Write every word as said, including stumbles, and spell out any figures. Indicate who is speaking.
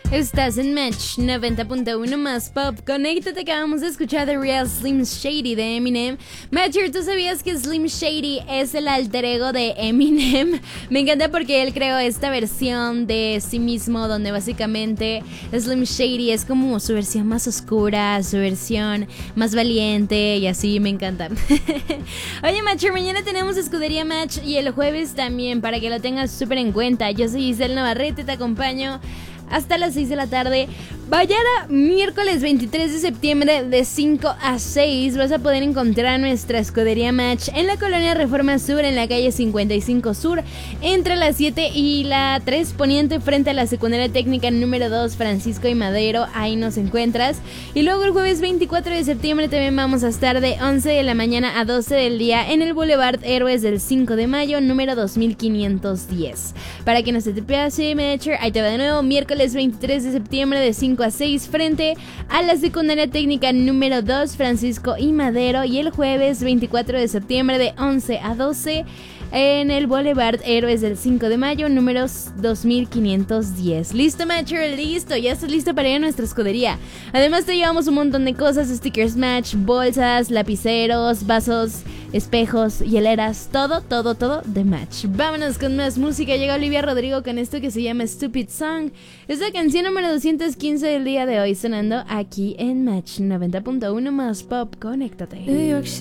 Speaker 1: Estás en Match noventa punto uno más pop. Conéctate, que acabamos de escuchar The Real Slim Shady de Eminem. Matcher, ¿tú sabías que Slim Shady es el alter ego de Eminem? Me encanta porque él creó esta versión de sí mismo, donde básicamente Slim Shady es como su versión más oscura, su versión más valiente y así, me encanta. Oye, Matcher, mañana tenemos Escudería Match y el jueves también, para que lo tengas súper en cuenta. Yo soy Giselle Navarrete, te acompaño hasta las seis de la tarde. Mañana, miércoles veintitrés de septiembre, de cinco a seis, vas a poder encontrar nuestra Escudería Match en la colonia Reforma Sur, en la calle cincuenta y cinco Sur, entre la siete y la tres Poniente, frente a la secundaria técnica número dos, Francisco y Madero. Ahí nos encuentras. Y luego el jueves veinticuatro de septiembre también vamos a estar de once de la mañana a doce del día en el Boulevard Héroes del cinco de mayo, número dos mil quinientos diez. Para que no se te pase, Matcher, ahí te va de nuevo. Miércoles veintitrés de septiembre, de cinco a seis, frente a la secundaria técnica número dos, Francisco y Madero. Y el jueves veinticuatro de septiembre, de once a doce, en el Boulevard Héroes del cinco de mayo, números dos mil quinientos diez. ¿Listo, Matcher? Listo, ya estás listo para ir a nuestra escudería. Además te llevamos un montón de cosas: stickers Match, bolsas, lapiceros, vasos, espejos, hieleras, todo, todo, todo de Match. Vámonos con más música. Llega Olivia Rodrigo con esto que se llama Stupid Song. Es la canción número doscientos quince del día de hoy, sonando aquí en Match noventa punto uno más pop. Conéctate.